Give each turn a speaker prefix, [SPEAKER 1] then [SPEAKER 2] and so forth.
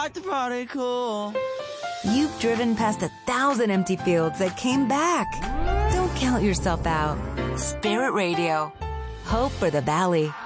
[SPEAKER 1] like the party cool.
[SPEAKER 2] You've driven past 1,000 empty fields that came back. Don't count yourself out. Spirit Radio. Hope for the valley.